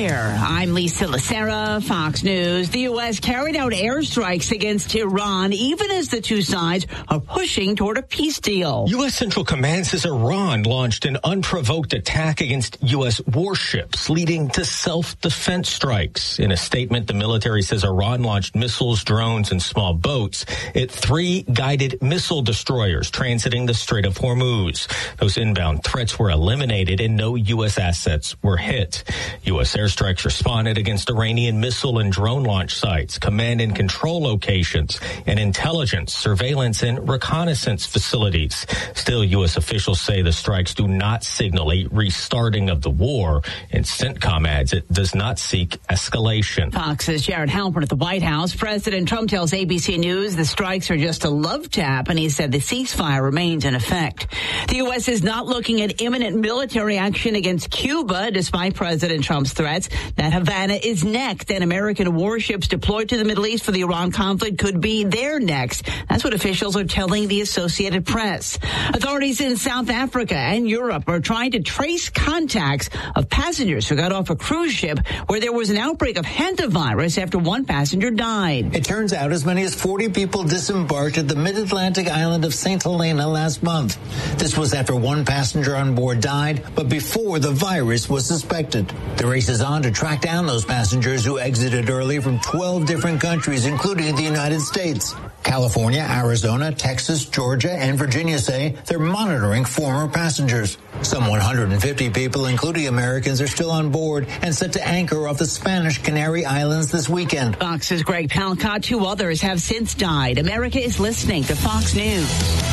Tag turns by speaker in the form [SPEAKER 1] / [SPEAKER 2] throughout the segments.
[SPEAKER 1] there. I'm Lisa Lacera, Fox News. The U.S. carried out airstrikes against Iran, even as the two sides are pushing toward a peace deal.
[SPEAKER 2] U.S. Central Command says Iran launched an unprovoked attack against U.S. warships, leading to self-defense strikes. In a statement, the military says Iran launched missiles, drones, and small boats at 3 guided missile destroyers transiting the Strait of Hormuz. Those inbound threats were eliminated and no U.S. assets were hit. U.S. airstrikes responded against Iranian missile and drone launch sites, command and control locations, and intelligence, surveillance, and reconnaissance facilities. Still, U.S. officials say the strikes do not signal a restarting of the war, and CENTCOM adds it does not seek escalation.
[SPEAKER 1] Fox's Jared Halpern at the White House. President Trump tells ABC News the strikes are just a love tap, and he said the ceasefire remains in effect. The U.S. is not looking at imminent military action against Cuba, despite President Trump's threats that Havana is next and American warships deployed to the Middle East for the Iran conflict could be there next. That's what officials are telling the Associated Press. Authorities in South Africa and Europe are trying to trace contacts of passengers who got off a cruise ship where there was an outbreak of hantavirus after one passenger died.
[SPEAKER 3] It turns out as many as 40 people disembarked at the mid-Atlantic island of St. Helena last month. This was after one passenger on board died, but before the virus was suspected. The race is on to track down those passengers who exited early from 12 different countries, including the United States. California, Arizona, Texas, Georgia, and Virginia say they're monitoring former passengers. Some 150 people, including Americans, are still on board and set to anchor off the Spanish Canary Islands this weekend.
[SPEAKER 1] Fox's Greg Palcott. 2 others have since died. America is listening to Fox News.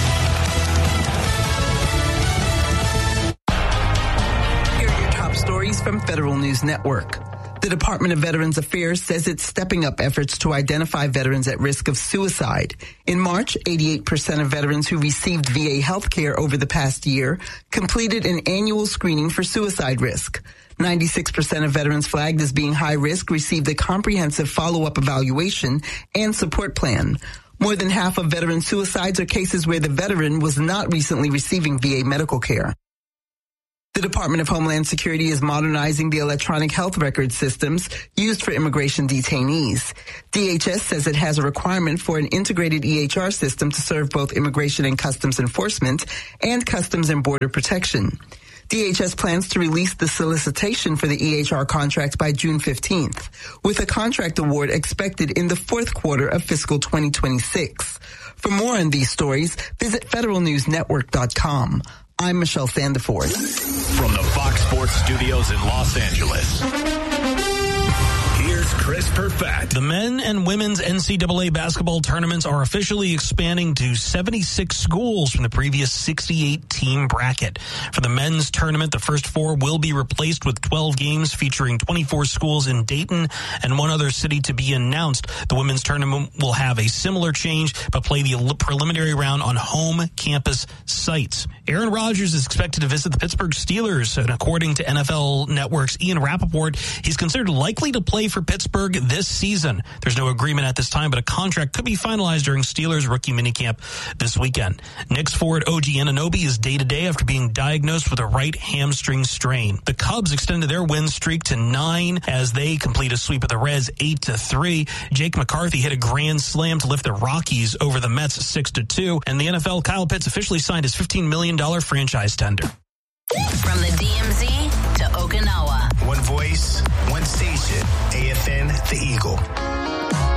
[SPEAKER 4] Here are your top stories from Federal News Network. The Department of Veterans Affairs says it's stepping up efforts to identify veterans at risk of suicide. In March, 88% of veterans who received VA health care over the past year completed an annual screening for suicide risk. 96% of veterans flagged as being high risk received a comprehensive follow-up evaluation and support plan. More than half of veteran suicides are cases where the veteran was not recently receiving VA medical care. The Department of Homeland Security is modernizing the electronic health record systems used for immigration detainees. DHS says it has a requirement for an integrated EHR system to serve both immigration and customs enforcement and customs and border protection. DHS plans to release the solicitation for the EHR contract by June 15th, with a contract award expected in the fourth quarter of fiscal 2026. For more on these stories, visit federalnewsnetwork.com. I'm Michelle Sandiford.
[SPEAKER 5] From the Fox Sports Studios in Los Angeles, here's Chris Perfett.
[SPEAKER 6] The men and women's NCAA basketball tournaments are officially expanding to 76 schools from the previous 68-team bracket. For the men's tournament, the first 4 will be replaced with 12 games featuring 24 schools in Dayton and one other city to be announced. The women's tournament will have a similar change, but play the preliminary round on home campus sites. Aaron Rodgers is expected to visit the Pittsburgh Steelers, and according to NFL Network's Ian Rappaport, he's considered likely to play for Pittsburgh this season. There's no agreement at this time, but a contract could be finalized during Steelers rookie minicamp this weekend. Knicks forward OG Anunoby is day-to-day after being diagnosed with a right hamstring strain. The Cubs extended their win streak to 9 as they complete a sweep of the Reds 8-3. Jake McCarthy hit a grand slam to lift the Rockies over the Mets 6-2. And the NFL, Kyle Pitts officially signed his $15 million franchise tender.
[SPEAKER 7] From the DMZ to Okinawa.
[SPEAKER 5] One voice, one station, AFN, The Eagle.